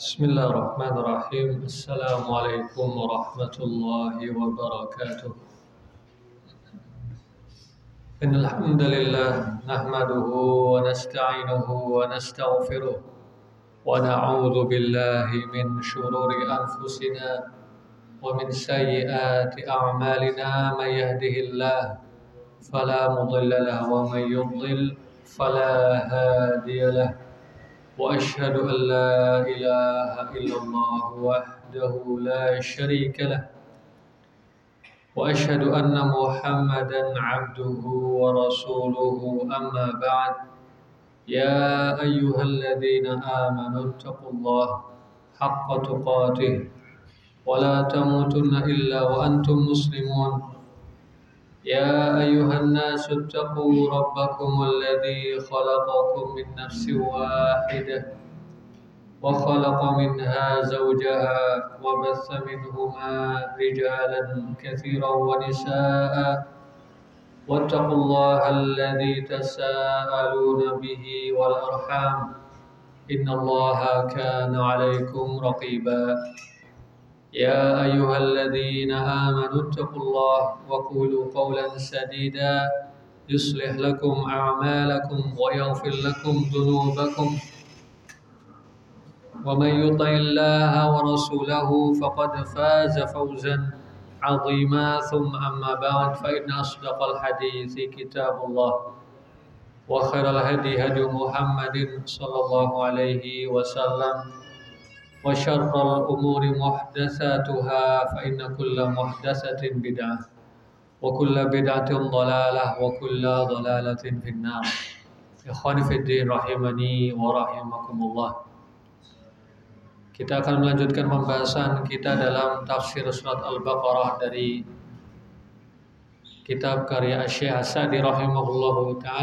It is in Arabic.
بسم الله الرحمن الرحيم. السلام عليكم ورحمة الله وبركاته. إن الحمد لله نحمده ونستعينه ونستغفره ونعوذ بالله من شرور أنفسنا ومن سيئات أعمالنا. من يهده الله فلا مضل له ومن يضلل فلا هادي له، وأشهد أن لا إله إلا الله وحده لا شريك له، وأشهد أن محمدا عبده ورسوله. أما بعد، يا أيها الذين آمنوا اتقوا الله حق تقاته ولا تموتن إلا وأنتم مسلمون. يا أيها الناس اتقوا ربكم الذي خلقكم من نفس واحدة وخلق منها زوجها وبث منهما رجالا كثيرا ونساء، واتقوا الله الذي تساءلون به والأرحام، إن الله كان عليكم رقيبا. يا أيها الذين آمنوا اتقوا الله وقولوا قولا سديدا يصلح لكم أعمالكم ويغفر لكم ذنوبكم، ومن يطع الله ورسوله فقد فاز فوزا عظيما. ثم أما بعد، فإن أصدق الحديث كتاب الله، وخير الهدي هدي محمد صلى الله عليه وسلم، وشر الأمور محدثاتها، فإن كل محدثة بدعة وكل بدعة ضلالة وكل ضلالة في النار. Ikhwani fi din rahimani wa rahimakumullah. Kita akan melanjutkan pembahasan kita dalam tafsir surat Al-Baqarah dari kitab karya Syekh As-Sa'di rahimahullahu ta'ala.